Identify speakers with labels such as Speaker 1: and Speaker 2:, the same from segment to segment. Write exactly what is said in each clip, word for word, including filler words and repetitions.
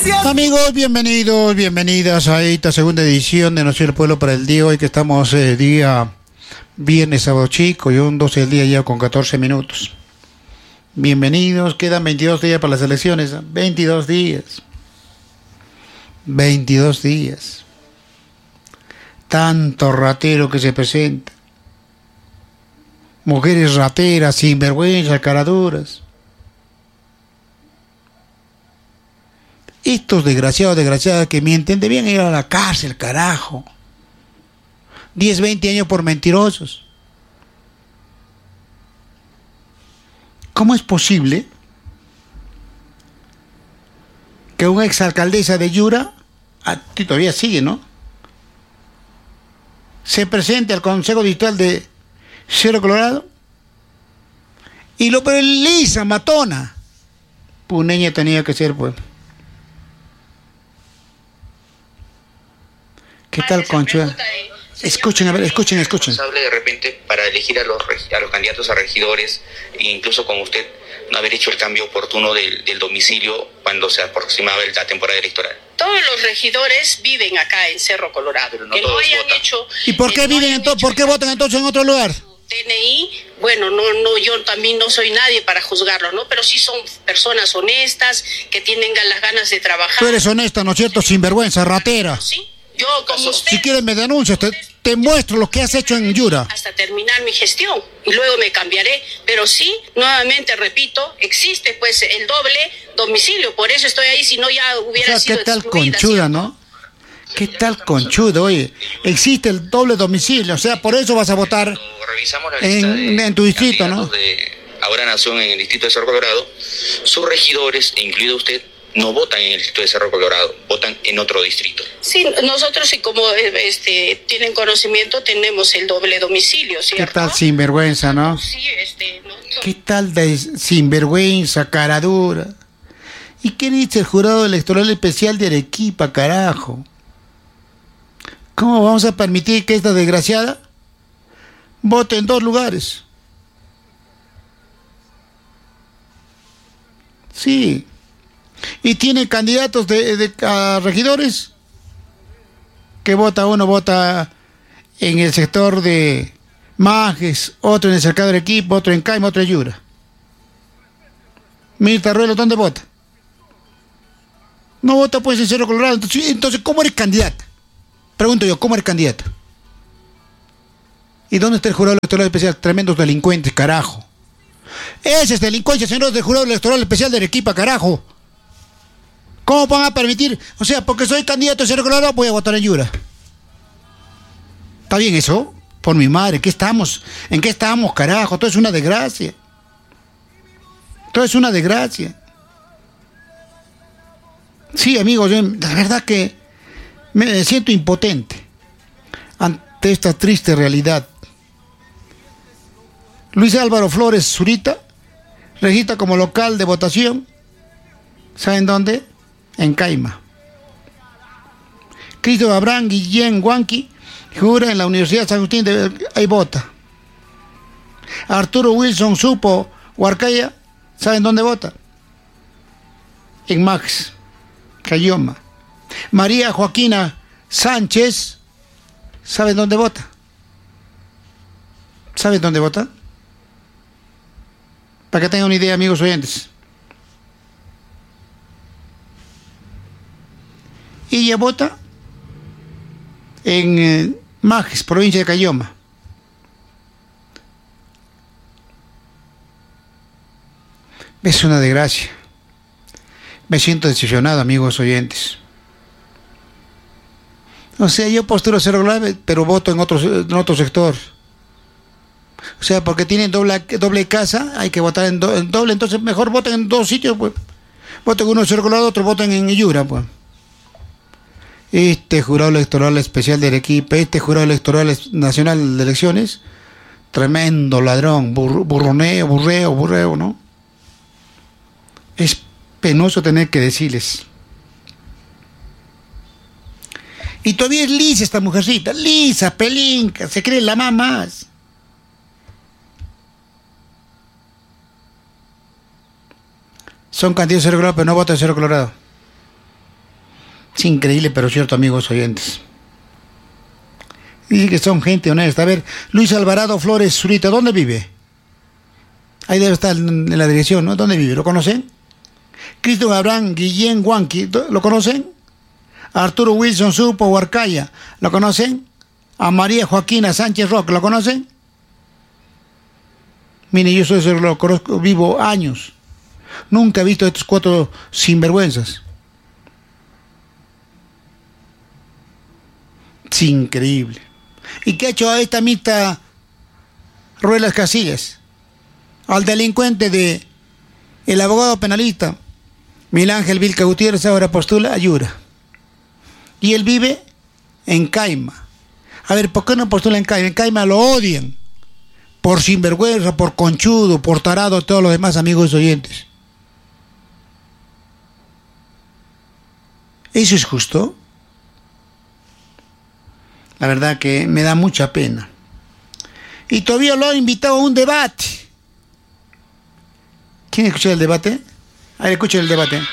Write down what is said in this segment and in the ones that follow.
Speaker 1: Amigos, bienvenidos, bienvenidas a esta segunda edición de Noche del Pueblo para el día de hoy, que estamos eh, día viernes, sábado chico, y un doce del día ya con catorce minutos. Bienvenidos, quedan veintidós días para las elecciones, veintidós días. veintidós días. Tanto ratero que se presenta. Mujeres rateras, sinvergüenza, caraduras. Estos desgraciados, desgraciadas que mienten, debían ir a la cárcel, carajo. diez, veinte años por mentirosos. ¿Cómo es posible que una exalcaldesa de Yura, a ti todavía sigue, ¿no?, se presente al Consejo Distrital de Cerro Colorado y lo lisa, matona? Puneña tenía que ser, pues. ¿Qué tal, Conchuda? Escuchen, a ver, escuchen, escuchen.
Speaker 2: De repente para elegir a los, a los candidatos a regidores, e incluso con usted no haber hecho el cambio oportuno del, del domicilio cuando se aproximaba la temporada electoral.
Speaker 3: Todos los regidores viven acá en Cerro Colorado.
Speaker 2: Pero no
Speaker 3: que
Speaker 2: todos
Speaker 3: no hayan
Speaker 2: votan.
Speaker 3: hecho.
Speaker 1: ¿Y por qué
Speaker 3: no
Speaker 1: viven entonces? ¿Por qué votan entonces en otro lugar?
Speaker 3: D N I, bueno, no, no, yo también no soy nadie para juzgarlo, ¿no? Pero sí son personas honestas que tienen las ganas de trabajar.
Speaker 1: Tú eres honesta, ¿no es cierto? Sinvergüenza, ratera.
Speaker 3: Sí. Yo, como usted,
Speaker 1: si quieres me denuncias, te, te muestro lo que has hecho en Yura.
Speaker 3: Hasta terminar mi gestión y luego me cambiaré. Pero sí, nuevamente repito, existe pues el doble domicilio, por eso estoy ahí, si no ya hubiera
Speaker 1: o sea,
Speaker 3: sido
Speaker 1: ¿qué tal
Speaker 3: excluida,
Speaker 1: conchuda,
Speaker 3: ¿cierto?
Speaker 1: ¿no? ¿Qué tal conchuda? Oye, existe el doble domicilio, o sea, por eso vas a votar
Speaker 2: Revisamos la lista
Speaker 1: en,
Speaker 2: de
Speaker 1: en tu distrito, ¿no?
Speaker 2: De Ahora Nación en el distrito de Cerro Colorado. Sus regidores, incluido usted, no votan en el distrito de Cerro Colorado, votan en otro distrito.
Speaker 3: Sí, nosotros, sí, como este, tienen conocimiento, tenemos el doble domicilio, ¿cierto?
Speaker 1: ¿Qué tal sinvergüenza, no?
Speaker 3: Sí, este... No, no.
Speaker 1: ¿Qué tal de sinvergüenza, caradura? ¿Y qué dice el jurado electoral especial de Arequipa, carajo? ¿Cómo vamos a permitir que esta desgraciada vote en dos lugares? Sí. Y tiene candidatos de, de a regidores que vota, uno vota en el sector de Majes, otro en el cercado del equipo, otro en Caima, otro en Yura. Mirta Ruelo, ¿dónde vota? No vota pues en Cerro Colorado. Entonces, entonces, ¿cómo eres candidata? Pregunto yo, ¿cómo eres candidata? ¿Y dónde está el jurado electoral especial? Tremendos delincuentes, carajo. Ese es delincuencia, señores del jurado electoral especial de Arequipa, carajo. ¿Cómo van a permitir? O sea, porque soy candidato de Cerro Colorado, voy a votar en Yura. ¿Está bien eso? Por mi madre, ¿qué estamos? ¿En qué estamos, carajo? Todo es una desgracia. Todo es una desgracia. Sí, amigos, yo, la verdad que me siento impotente ante esta triste realidad. Luis Álvaro Flores Zurita registra como local de votación, ¿saben dónde? En Caima. Cristo Abraham Guillén Huanqui jura en la Universidad San Agustín de ahí vota. Arturo Wilson Supo Huarcaya, ¿saben dónde vota? En Max, Cayoma. María Joaquina Sánchez, ¿saben dónde vota? ¿Saben dónde vota? Para que tengan una idea, amigos oyentes. Y ella vota en eh, Majes, provincia de Cayoma. Es una desgracia. Me siento decepcionado, amigos oyentes. O sea, yo posturo Cerro Colorado, pero voto en otro, en otro sector. O sea, porque tienen doble, doble casa, hay que votar en, do, en doble, entonces mejor voten en dos sitios, pues. Voten uno en Cerro Colorado, otro voten en Yura, pues. Este jurado electoral especial de Arequipa, este jurado electoral nacional de elecciones, tremendo ladrón, bur, burroneo, burreo, burreo, ¿no? Es penoso tener que decirles. Y todavía es lisa esta mujercita, lisa, pelinca, se cree la mamá. Son candidatos de Cerro Colorado, pero no votan en Cerro Colorado. Es increíble, pero cierto, amigos oyentes. Dice que son gente honesta. A ver, Luis Alvarado Flores Zurita, ¿dónde vive? Ahí debe estar en la dirección, ¿no? ¿Dónde vive? ¿Lo conocen? Cristian Abraham Guillén Huanqui, ¿lo conocen? Arturo Wilson Supo Huarcaya, ¿lo conocen? A María Joaquina Sánchez Roque, ¿lo conocen? Mire, yo soy, lo conozco, vivo años. Nunca he visto a estos cuatro sinvergüenzas. Es increíble. ¿Y qué ha hecho a esta mita Ruelas Casillas? Al delincuente de el abogado penalista Miguel Ángel Vilca Gutiérrez ahora postula a Yura. Y él vive en Caima. A ver, ¿por qué no postula en Caima? En Caima lo odian. Por sinvergüenza, por conchudo, por tarado, todos los demás amigos oyentes. ¿Eso es justo? La verdad que me da mucha pena. Y todavía lo han invitado a un debate. ¿Quién escucha el debate? A ver, escuchen el debate.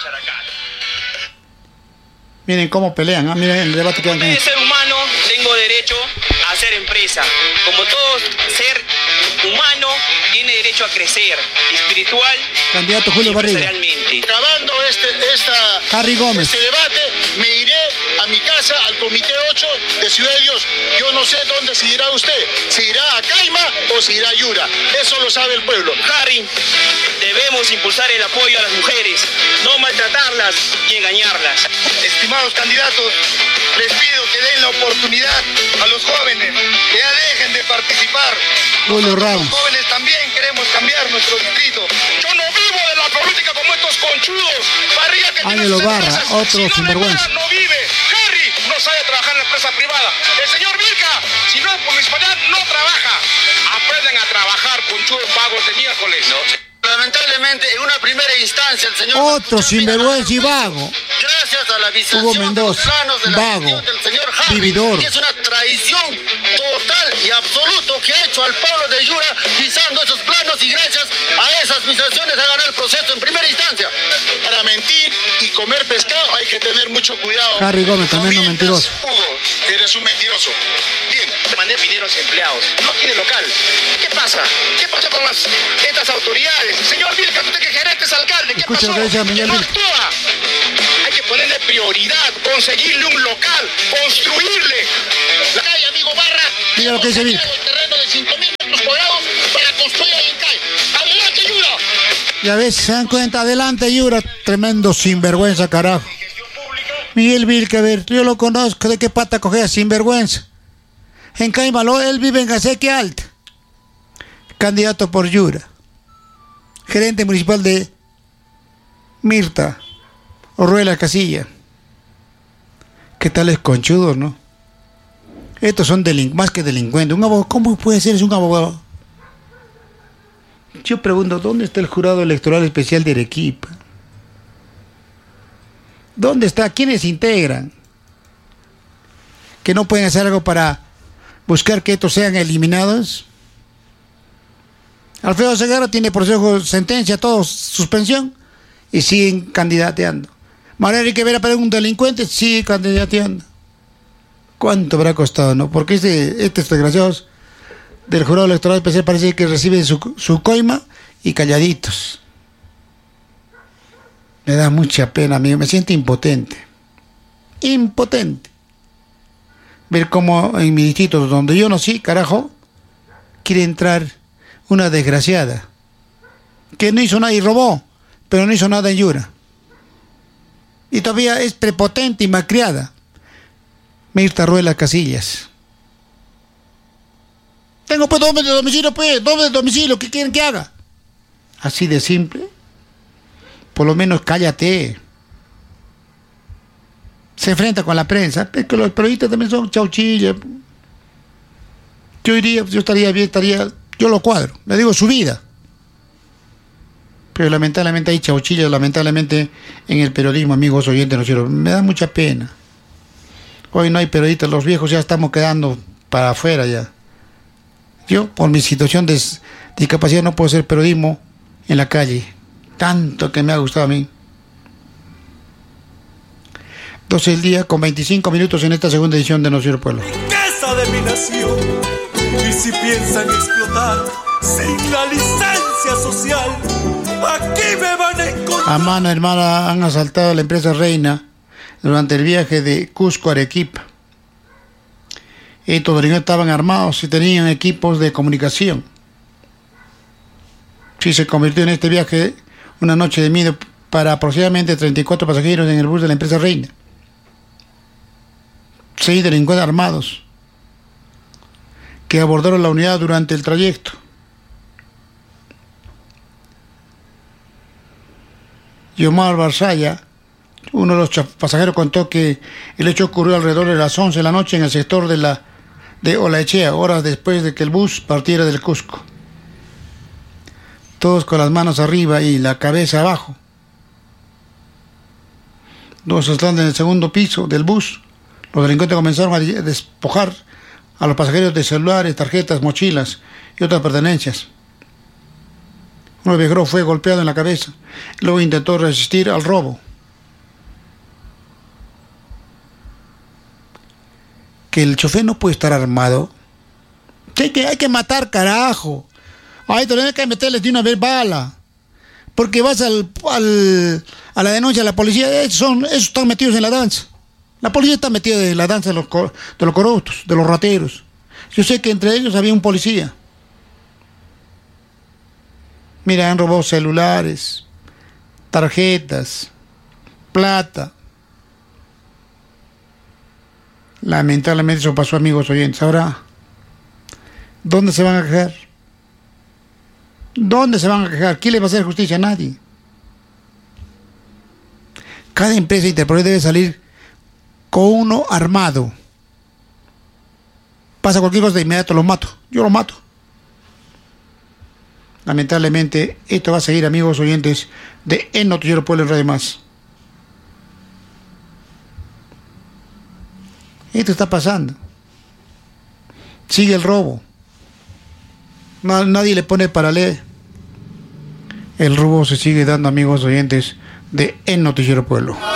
Speaker 1: Miren cómo pelean, ¿eh? Miren el debate que van a tener.
Speaker 4: Como ser humano, tengo derecho a hacer empresa. Como todo ser humano, tiene derecho a crecer espiritual.
Speaker 1: Candidato Julio Barriga.
Speaker 5: Acabando este, esta,
Speaker 1: Harry Gómez.
Speaker 5: este debate, me iré a mi casa, al Comité ocho de Ciudad de Dios. Yo no sé dónde se irá usted. ¿Se irá a Caima o se irá a Yura? Eso lo sabe el pueblo.
Speaker 4: Harry, debemos impulsar el apoyo a las mujeres, no maltratarlas y engañarlas.
Speaker 5: Estimados candidatos, les pido que den la oportunidad a los jóvenes, que ya dejen de participar.
Speaker 1: Julio
Speaker 5: Nosotros,
Speaker 1: Ramos.
Speaker 5: los jóvenes también queremos cambiar nuestro distrito. Yo no vivo de la política como estos conchudos. Barriga que tiene
Speaker 1: Ángelo
Speaker 5: sus
Speaker 1: Barra,
Speaker 5: empresas.
Speaker 1: otro
Speaker 5: Si no
Speaker 1: sinvergüenza.
Speaker 5: le pagan, no vive. Harry no sabe trabajar en la empresa privada. El señor Vilca, si no es por municipalidad, no trabaja. Aprendan a trabajar, conchudos pagos de miércoles. No. Lamentablemente, en una primera instancia, el señor...
Speaker 1: Otro sinvergüenza y vago.
Speaker 5: Gracias a la visitación
Speaker 1: Hugo Mendoza,
Speaker 5: de los planos de la
Speaker 1: vago,
Speaker 5: gestión del señor Harry,
Speaker 1: vividor.
Speaker 5: que es una traición total y absoluta que ha hecho al pueblo de Yura pisando esos planos, y gracias a esas visitaciones ha ganado el proceso en primera instancia. Para mentir y comer pescado hay que tener mucho cuidado.
Speaker 1: Harry Gómez, tremendo
Speaker 5: No mientas,
Speaker 1: mentiroso.
Speaker 5: Hugo, eres un mentiroso. Bien.
Speaker 4: Mandé dineros empleados,
Speaker 5: No tiene local. ¿Qué pasa? ¿Qué pasa con las, estas autoridades? Señor Vilca, usted que gerente es alcalde, ¿qué
Speaker 1: Escucha
Speaker 5: pasó?
Speaker 1: lo que dice
Speaker 5: Que
Speaker 1: Miguel
Speaker 5: no
Speaker 1: Vilca.
Speaker 5: actúa. Hay que ponerle prioridad, conseguirle un local, construirle. La calle, amigo Barra.
Speaker 1: Mira lo que dice Vilca.
Speaker 5: El terreno de cinco mil metros cuadrados para construir ahí en calle. ¡Adelante, Yura!
Speaker 1: Ya ves, se dan cuenta, adelante Yura, tremendo sinvergüenza, carajo. Miguel Vilca, a ver, yo lo conozco, ¿de qué pata cogea sinvergüenza? En Caimalo, él vive en Gaseque Alta. Candidato por Yura. Gerente municipal de Mirta, Orruela Casilla. ¿Qué tal es conchudo, no? Estos son delinc más que delincuentes. Un abogado, ¿cómo puede ser? Es un abogado. Yo pregunto, ¿dónde está el jurado electoral especial de Arequipa? ¿Dónde está? ¿Quiénes integran? ¿Que no pueden hacer algo para buscar que estos sean eliminados? Alfredo Segarra tiene por su sentencia, todo, suspensión, y siguen candidateando. María Enrique Vera para un delincuente, sigue candidateando. ¿Cuánto habrá costado, no? Porque este, estos desgraciados del jurado electoral especial parece que reciben su, su coima y calladitos. Me da mucha pena, amigo, me siento impotente. Impotente. Ver cómo en mi distrito, donde yo nací, carajo, quiere entrar una desgraciada que no hizo nada y robó, pero no hizo nada en Yura. Y todavía es prepotente y malcriada. Mirta Ruelas Casillas. Tengo pues doble de domicilio, pues, doble de domicilio, ¿qué quieren que haga? Así de simple. Por lo menos cállate. Se enfrenta con la prensa. Es que los periodistas también son chauchillas. Yo iría, yo estaría bien, estaría, yo lo cuadro. Le digo su vida. Pero lamentablemente hay chauchillas, lamentablemente en el periodismo, amigos oyentes, no quiero. Me da mucha pena. Hoy no hay periodistas, los viejos ya estamos quedando para afuera ya. Yo, por mi situación de discapacidad, no puedo hacer periodismo en la calle. Tanto que me ha gustado a mí. doce del día con veinticinco minutos en esta segunda edición de Noticiero Pueblo.
Speaker 6: Riqueza de mi nación. Y si piensan explotar sin la licencia social, aquí me van a encontrar.
Speaker 1: A mano hermana han asaltado a la empresa Reina durante el viaje de Cusco a Arequipa. Estos delincuentes estaban armados y tenían equipos de comunicación. Sí, se convirtió en este viaje una noche de miedo para aproximadamente treinta y cuatro pasajeros en el bus de la empresa Reina. Seis delincuentes armados que abordaron la unidad durante el trayecto. Yomar Barzaya, uno de los pasajeros, contó que el hecho ocurrió alrededor de las once de la noche en el sector de la de Olaechea, horas después de que el bus partiera del Cusco. Todos con las manos arriba y la cabeza abajo. Dos están en el segundo piso del bus. Los delincuentes comenzaron a despojar a los pasajeros de celulares, tarjetas, mochilas y otras pertenencias. Uno de los viajeros fue golpeado en la cabeza. Luego intentó resistir al robo. Que el chofer no puede estar armado. Sí, que hay que matar, carajo. Ay, tenés que meterles de una vez bala. Porque vas al, al, a la denuncia de la policía. Esos, son, esos están metidos en la danza. La policía está metida en la danza de los, de los corruptos, de los rateros. Yo sé que entre ellos había un policía. Mira, han robado celulares, tarjetas, plata. Lamentablemente eso pasó, amigos oyentes. Ahora, ¿dónde se van a quejar? ¿Dónde se van a quejar? ¿Quién le va a hacer justicia? A nadie. Cada empresa Interpol debe salir con uno armado. Pasa cualquier cosa de inmediato, lo mato. Yo lo mato. Lamentablemente, esto va a seguir, amigos oyentes, de El Noticiero Pueblo en Radio Más. Esto está pasando. Sigue el robo. Nadie le pone paralelo. El robo se sigue dando, amigos oyentes, de El Noticiero Pueblo.